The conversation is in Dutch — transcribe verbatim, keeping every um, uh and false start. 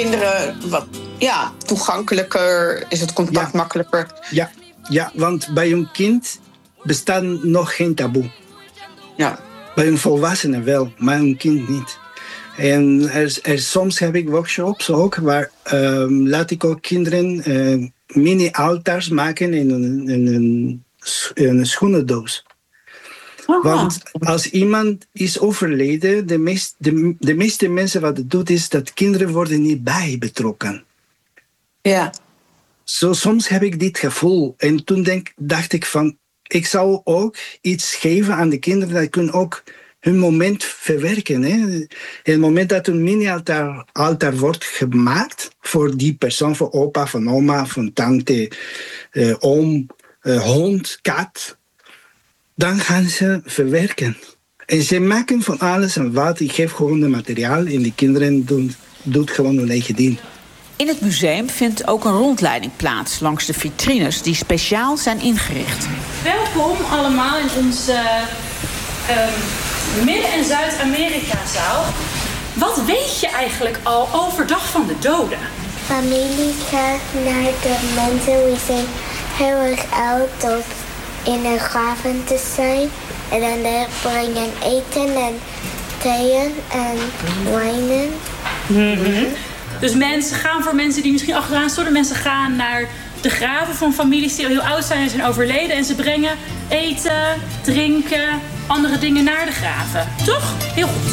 kinderen wat ja, toegankelijker? Is het contact Ja. makkelijker? Ja, ja, want bij een kind bestaat nog geen taboe. Ja. Bij een volwassene wel, maar een kind niet. En er, er, soms heb ik workshops ook, waar um, laat ik ook kinderen uh, mini-altars maken in een, in een, in een schoenendoos. Aha. Want als iemand is overleden, de, meest, de, de meeste mensen wat het doet, is dat kinderen worden niet bij betrokken. Ja. Zo, soms heb ik dit gevoel. En toen denk, dacht ik van, ik zou ook iets geven aan de kinderen, dat kunnen ook hun moment verwerken. Hè. Het moment dat een mini-altaar altaar wordt gemaakt voor die persoon, voor opa, van oma, van tante, uh, oom, uh, hond, kat, dan gaan ze verwerken. En ze maken van alles en wat. Ik geef gewoon het materiaal en die kinderen doen, doen gewoon hun eigen ding. In het museum vindt ook een rondleiding plaats langs de vitrines die speciaal zijn ingericht. Welkom allemaal in onze um, Midden- en Zuid-Amerika-zaal. Wat weet je eigenlijk al over Dag van de Doden? Familie gaat naar de mensen. We zijn heel erg oud om in de graven te zijn. En dan daar brengen eten en theeën en wijnen. Mm-hmm. Dus mensen gaan voor mensen die misschien achteraan stonden. Mensen gaan naar de graven van families die al heel oud zijn en zijn overleden. En ze brengen eten, drinken, andere dingen naar de graven. Toch? Heel goed.